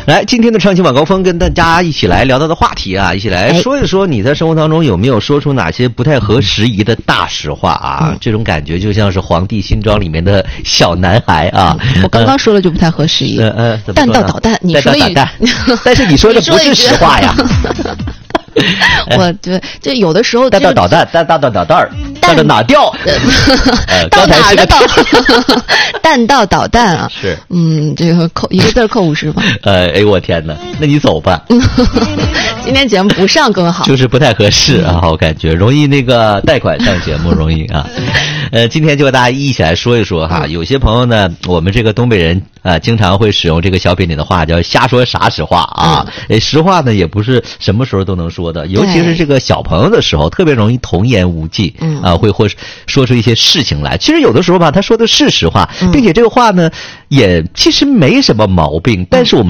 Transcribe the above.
来，今天的唱起晚高峰跟大家一起来聊到的话题啊，一起来说一说你在生活当中有没有说出哪些不太合时宜的大实话啊？这种感觉就像是《皇帝新装》里面的小男孩啊。 我刚刚说了就不太合时宜。弹道导弹，你说一句， 但是你说的不是实话呀。 我就有的时候弹道导弹，弹道导弹儿，弹到哪掉？ 到哪的到？弹道导弹啊！ 是， 这个扣一个字扣50嘛。 哎我天哪，那你走吧。 今天节目不上更好， 就是不太合适啊，我感觉容易那个贷款上节目容易啊。今天就和大家一起来说一说哈，有些朋友呢，我们这个东北人经常会使用这个小品里的话叫瞎说啥实话啊。实话呢也不是什么时候都能说的，尤其是这个小朋友的时候，特别容易童言无忌会或说出一些事情来。其实有的时候吧，他说的是实话，并且这个话呢也其实没什么毛病，但是我们